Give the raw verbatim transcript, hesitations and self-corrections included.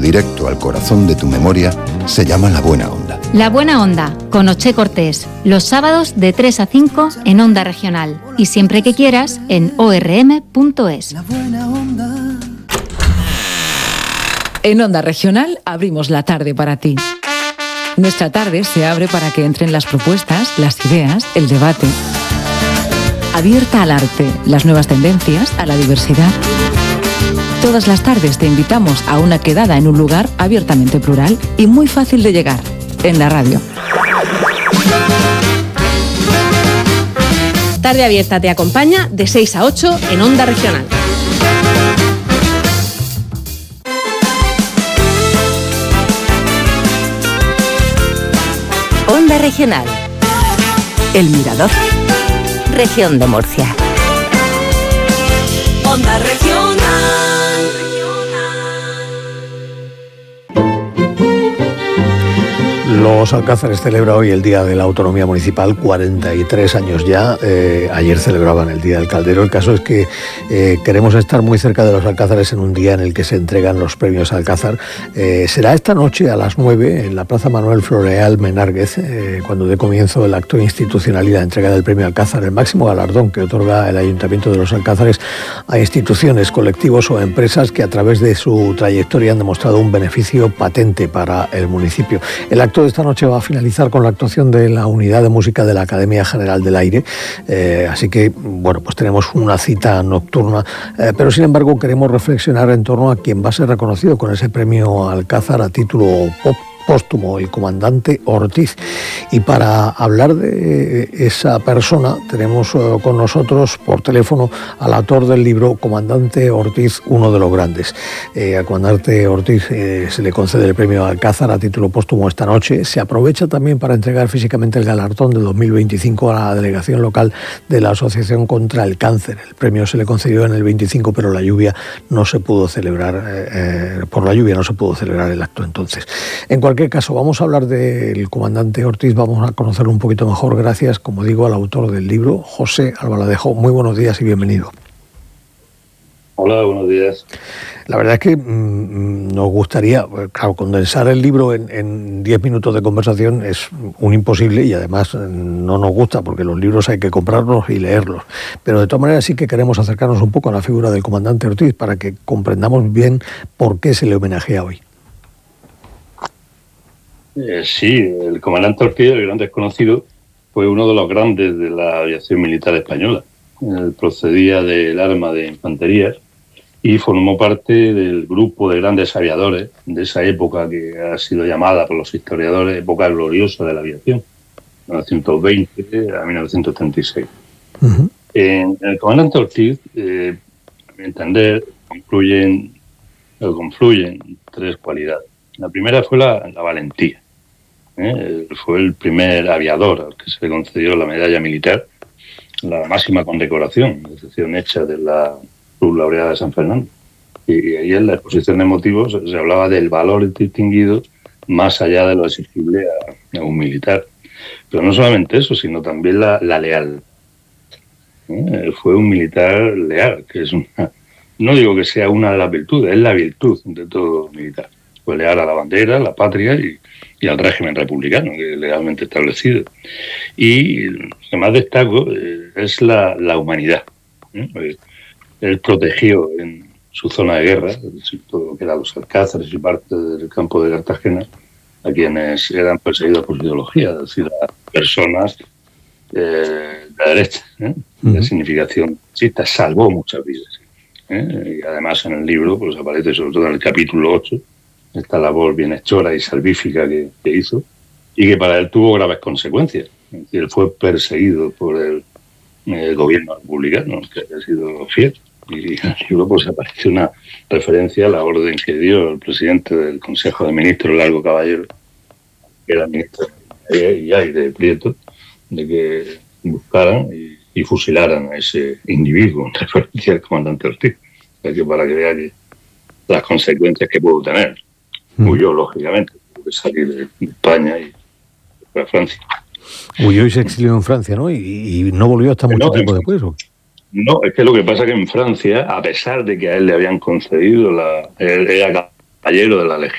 directo al corazón de tu memoria se llama La Buena Onda. La Buena Onda, con Oche Cortés, los sábados de tres a cinco en Onda Regional y siempre que quieras en o erre eme punto es. La Buena Onda. En Onda Regional abrimos la tarde para ti. Nuestra tarde se abre para que entren las propuestas, las ideas, el debate. Abierta al arte, las nuevas tendencias, a la diversidad. Todas las tardes te invitamos a una quedada en un lugar abiertamente plural y muy fácil de llegar, en la radio. Tarde Abierta te acompaña de seis a ocho en Onda Regional. Onda Regional. El Mirador. Región de Murcia. Onda Regional. Los Alcázares celebra hoy el Día de la Autonomía Municipal, cuarenta y tres años ya. Eh, ayer celebraban el Día del Caldero. El caso es que eh, queremos estar muy cerca de los Alcázares en un día en el que se entregan los premios Alcázar. Eh, será esta noche a las nueve en la Plaza Manuel Floreal Menárguez, eh, cuando dé comienzo el acto institucional y la entrega del premio Alcázar, el máximo galardón que otorga el Ayuntamiento de los Alcázares a instituciones, colectivos o empresas que a través de su trayectoria han demostrado un beneficio patente para el municipio. El acto de esta noche va a finalizar con la actuación de la Unidad de Música de la Academia General del Aire, eh, así que, bueno, pues tenemos una cita nocturna, eh, pero sin embargo queremos reflexionar en torno a quien va a ser reconocido con ese premio Alcázar a título pop póstumo, el comandante Ortiz. Y para hablar de esa persona tenemos con nosotros por teléfono al autor del libro Comandante Ortiz, uno de los grandes. Eh, al comandante Ortiz eh, se le concede el premio Alcázar a título póstumo esta noche. Se aprovecha también para entregar físicamente el galardón del dos mil veinticinco a la delegación local de la Asociación contra el Cáncer. El premio se le concedió en el veinticinco, pero la lluvia no se pudo celebrar, eh, eh, por la lluvia no se pudo celebrar el acto entonces. En cualquier En cualquier caso, vamos a hablar del comandante Ortiz, vamos a conocerlo un poquito mejor gracias, como digo, al autor del libro, José Albaladejo. Muy buenos días y bienvenido. Hola, buenos días. La verdad es que mmm, nos gustaría, claro, condensar el libro en diez minutos de conversación es un imposible y además no nos gusta porque los libros hay que comprarlos y leerlos. Pero de todas maneras sí que queremos acercarnos un poco a la figura del comandante Ortiz para que comprendamos bien por qué se le homenajea hoy. Eh, sí, el comandante Ortiz, el gran desconocido, fue uno de los grandes de la aviación militar española. Él procedía del arma de infantería y formó parte del grupo de grandes aviadores de esa época que ha sido llamada por los historiadores época gloriosa de la aviación, mil novecientos veinte a mil novecientos treinta y seis. Uh-huh. En el comandante Ortiz, eh, a mi entender, confluyen, confluyen tres cualidades. La primera fue la, la valentía. ¿eh? Fue el primer aviador al que se le concedió la medalla militar, la máxima condecoración, la excepción hecha de la Cruz Laureada de San Fernando. Y, y ahí en la exposición de motivos se, se hablaba del valor distinguido más allá de lo exigible a, a un militar. Pero no solamente eso, sino también la, la lealtad. ¿eh? Fue un militar leal, que es una, no digo que sea una de las virtudes, es la virtud de todo militar. Fue leal a la bandera, a la patria y, y al régimen republicano, que es legalmente establecido. Y lo que más destaco eh, es la, la humanidad. ¿eh? Él protegió en su zona de guerra, es decir, todo lo que era los Alcázares y parte del campo de Cartagena, a quienes eran perseguidos por su ideología, es decir, a personas eh, de la derecha, ¿eh? de uh-huh. significación marxista, salvó muchas vidas. ¿eh? Y además en el libro pues aparece sobre todo en el capítulo ocho esta labor bienhechora y salvífica que, que hizo y que para él tuvo graves consecuencias. Es decir, él fue perseguido por el, el gobierno republicano, que había sido fiel. Y en el libro pues aparece una referencia a la orden que dio el presidente del Consejo de Ministros, Largo Caballero, que era ministro de Aire Prieto, de que buscaran y, y fusilaran a ese individuo, en referencia al comandante Ortiz, que para que vea que las consecuencias que pudo tener. Huyó, lógicamente, tuvo que salir de España y fue a Francia. Huyó y se exilió en Francia, ¿no? Y, y no volvió hasta mucho no, tiempo en, después, ¿o? No, es que lo que pasa es que en Francia, a pesar de que a él le habían concedido la... Él era caballero de la Legión